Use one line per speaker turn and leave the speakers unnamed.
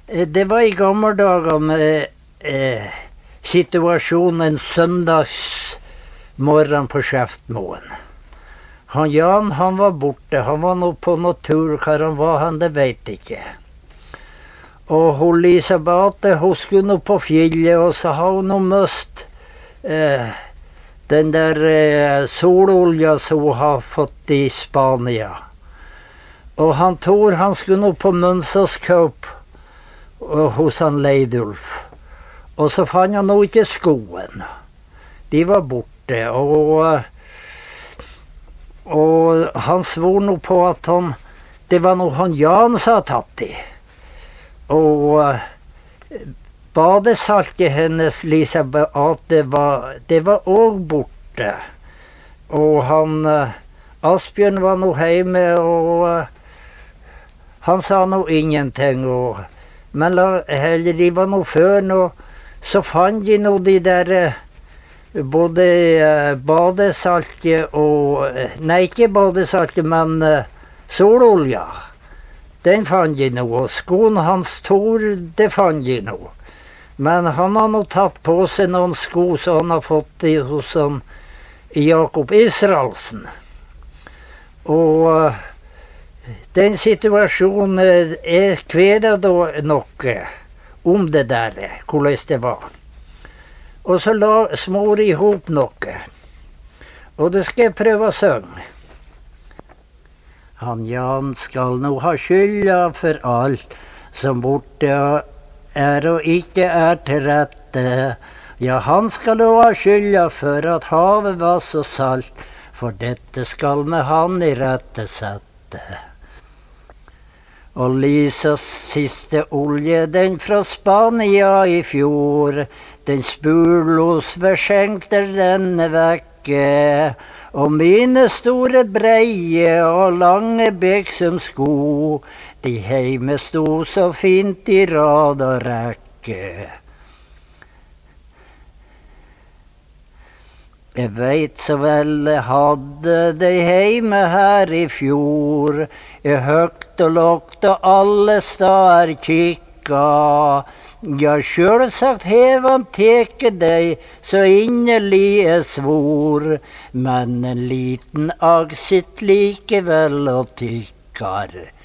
Det var i gamle dager med situasjonen søndagsmorgen på Skjeftmoen. Han Jan, han var borte. Han var nå på noe tur. Hva han var, det vet ikke. Og hun Lisa Beate, hun skulle nå på fjellet, og så har hun nå møst den der sololja som hun har fått i Spania. Og han Tor, han skulle nå på Mønsåskaup hos han Leidulf. Og så fant han nå ikke skoen. De var borte, og han svor nå på at det var noe han Jan som hadde tatt de. Og badesaltet hennes, Lisa Beate, det var også borte. Og han Asbjørn var nå hjemme, og han sa nå ingenting. Men de var nå før nå, så fant de nå de der både badesaltet og nei, ikke badesaltet, men sololja. Den fant de nå, og skoen hans Tor, det fant de nå. Men han har nå tatt på seg noen sko som han har fått hos Jakob Israelsen. Og den situasjonen kveder da noe om det der, hvordan det var. Og så smor jeg ihop noe. Og det skal jeg prøve å synge. Han Jan skal nå ha skylda for alt som borte og ikke til rette. Ja, han skal nå ha skylda for at havet var så salt, for dette skal med han i rette sette. Og Lisas siste olje, den fra Spania i fjor, den spurlos verskjenkter denne vekke, og mine store breie og lange beksumsko, de heime sto så fint i rad og rekke. Jeg veit så vel jeg hadde de heime her i fjor, jeg høgt og lågt og alle stader kikka. Ja, sjølsagt hev han teke deg, så inderlig jeg svor, men en liten agg sitt likevel og tykkar.